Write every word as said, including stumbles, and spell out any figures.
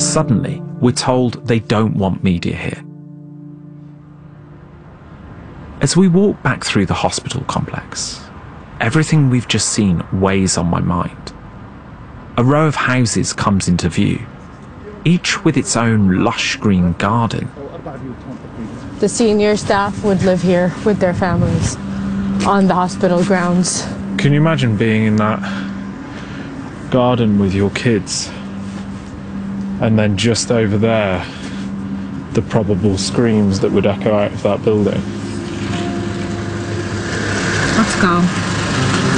suddenly we're told they don't want media here. As we walk back through the hospital complex, everything we've just seen weighs on my mind. A row of houses comes into view, each with its own lush green garden. The senior staff would live here with their families on the hospital grounds. Can you imagine being in that garden with your kids, and then just over there, the probable screams that would echo out of that building? Let's go.